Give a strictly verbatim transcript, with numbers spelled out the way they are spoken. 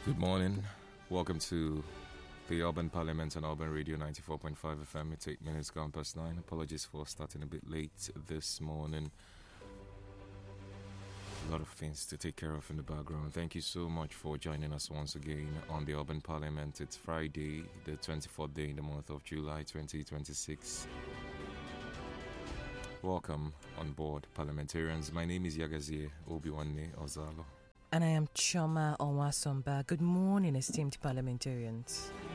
Good morning. Welcome to the Urban Parliament on Urban Radio ninety-four point five F M. It's eight minutes gone past nine. Apologies for starting a bit late this morning. A lot of things to take care of in the background. Thank you so much for joining us once again on the Urban Parliament. It's Friday, the twenty-fourth day in the month of July twenty twenty-six. Welcome on board, parliamentarians. My name is Yagazie Obiwanne Ozalo. And I am Choma Onwasomba. Good morning, esteemed parliamentarians.